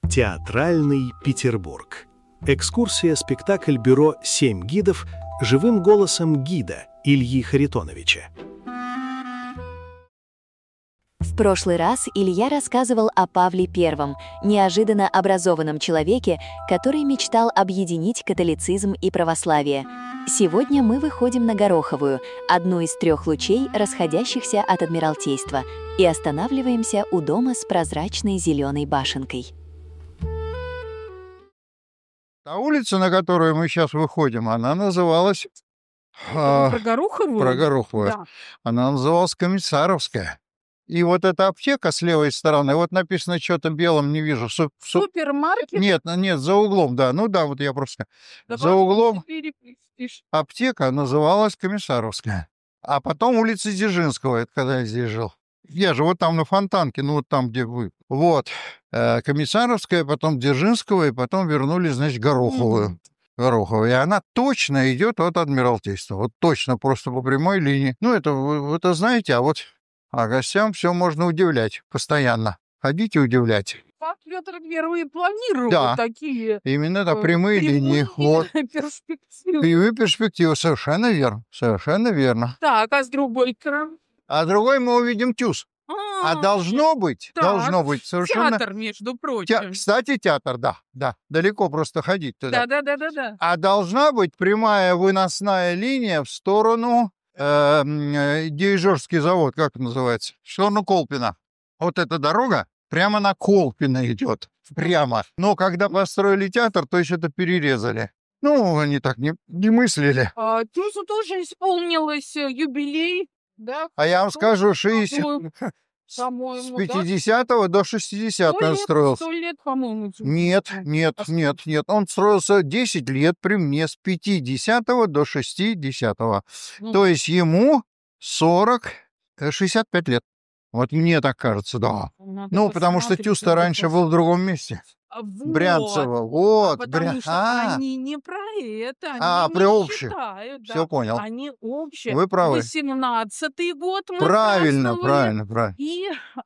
Театральный Петербург. Экскурсия-спектакль бюро «7 гидов» живым голосом гида Ильи Харитоновича. В прошлый раз Илья рассказывал о Павле I, неожиданно образованном человеке, который мечтал объединить католицизм и православие. Сегодня мы выходим на Гороховую, одну из 3 лучей, расходящихся от Адмиралтейства, и останавливаемся у дома с прозрачной зеленой башенкой. Та улица, на которую мы сейчас выходим, она называлась... Про Гороховую? Про Гороховую. Да. Она называлась Комиссаровская. И вот эта аптека с левой стороны, вот написано что-то белым, не вижу. Супермаркет? Нет, за углом, да. Ну да, вот я просто... Давай За углом перепишешь. аптека называлась Комиссаровская. А потом улица Дзержинского, это когда я здесь жил. Я же вот там на Фонтанке, ну вот там, где вы. Вот. Комиссаровская, потом Дзержинского, и потом вернули, значит, Гороховую. Гороховая. И она точно идет от Адмиралтейства. Вот точно, просто по прямой линии. Ну, это вы это знаете, а гостям все можно удивлять постоянно. Ходите удивлять. Петр I планировал такие... Именно, да, прямые линии. Вот. Перспективы. Прямые перспективы, совершенно верно. Совершенно верно. Так, а с другой стороны? А другой мы увидим ТЮЗ. А должно быть совершенно... Театр, между прочим. Кстати, театр, да. Далеко просто ходить туда. Да. А должна быть прямая выносная линия в сторону Дирижерский завод, как это называется? В сторону Колпина. Вот эта дорога прямо на Колпино идет. Прямо. Но когда построили театр, то еще это перерезали. Ну, они так не мыслили. ТЮЗу тоже исполнилось юбилей. Да, а я вам скажу, 60... С 50-го до 60-го он строился. 100 лет, по-моему. Нет. Он строился 10 лет при мне с 50-го до 60-го. То есть ему 65 лет. Вот мне так кажется, да. Ну, потому что ТЮЗ-то раньше был в другом месте. Брянцево. Вот. Потому что они не про это. Они не считают. Все понял. Они общие. Вы правы. 18-й год мы Правильно. И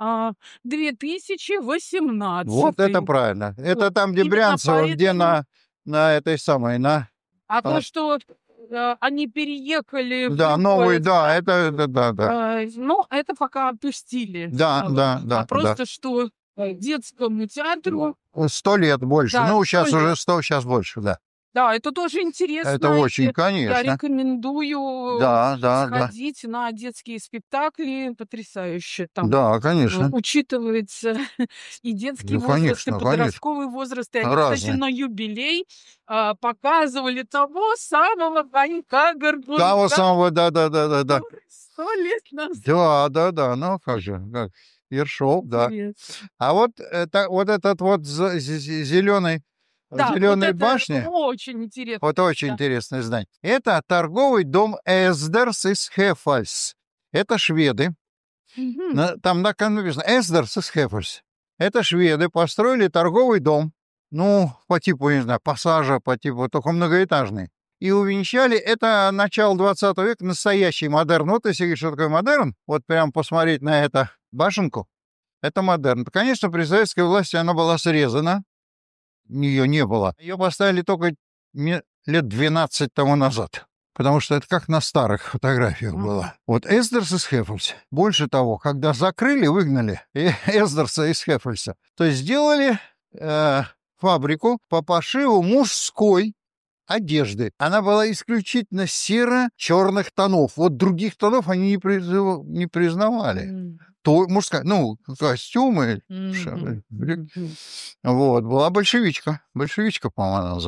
2018. Вот это правильно. Это там, где Брянцево, где на этой самой, то, что они переехали... Да, новый, да, это. Но это пока опустили. Да. Просто что детскому театру... 100 лет больше. Да, сейчас 100 уже 100, сейчас больше, да. Да, это тоже интересно. Это очень, конечно. Я рекомендую сходить на детские спектакли. Потрясающе. Там конечно. Учитывается и детский возраст, и подростковый возраст. И они, кстати, на юбилей показывали того самого конька Горбунка. Того самого, да. 100 лет назад. Да. Ну, как же, Ершов, да. А вот этот вот зеленый... Зеленой башни. Очень интересно. Вот очень интересное здание. Это торговый дом Эздерс из Хефальс. Это шведы. Там написано Эздерс из Хефальс. Это шведы построили торговый дом. Ну, по типу, не знаю, пассажа, по типу, только многоэтажный. И увенчали, это начало 20 века, настоящий модерн. Вот если говорить, что такое модерн, вот прям посмотреть на эту башенку, это модерн. Конечно, при советской власти она была срезана. Ее не было. Ее поставили только лет 12 тому назад. Потому что это как на старых фотографиях было. Вот Эздерс из Хефальса. Больше того, когда закрыли, выгнали Эздерса из Хефальса, то сделали фабрику по пошиву мужской одежды. Она была исключительно серо-черных тонов. Вот других тонов они не признавали. То мужская, костюмы, вот, была большевичка, по-моему, она называлась.